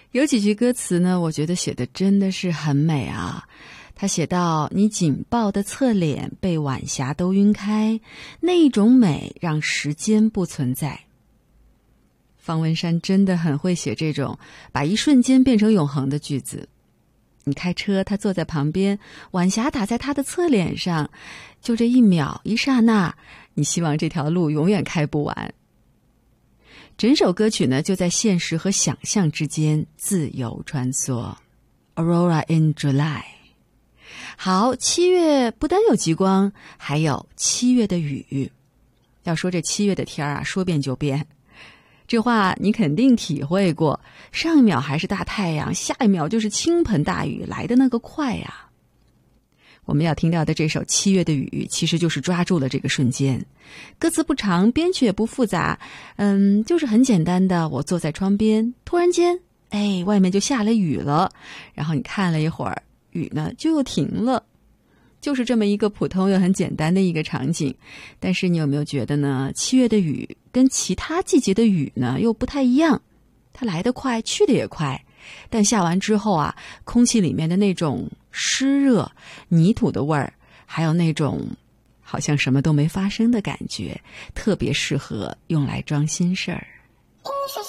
有几句歌词呢，我觉得写的真的是很美啊。他写到：你紧抱的侧脸被晚霞都晕开，那一种美让时间不存在。方文山真的很会写这种把一瞬间变成永恒的句子。你开车，他坐在旁边，晚霞打在他的侧脸上，就这一秒一刹那，你希望这条路永远开不完。整首歌曲呢，就在现实和想象之间自由穿梭。 Aurora in July。 好，7月不单有极光，还有7月的雨。要说这7月的天啊，说变就变。这话你肯定体会过，上一秒还是大太阳，下一秒就是倾盆大雨，来的那个快呀。我们要听到的这首7月的雨，其实就是抓住了这个瞬间。歌词不长，编曲也不复杂，就是很简单的，我坐在窗边，突然间，外面就下了雨了，然后你看了一会儿，雨呢就又停了。就是这么一个普通又很简单的一个场景，但是你有没有觉得呢？7月的雨跟其他季节的雨呢又不太一样，它来得快，去得也快，但下完之后啊，空气里面的那种湿热、泥土的味儿，还有那种好像什么都没发生的感觉，特别适合用来装心事儿。 音是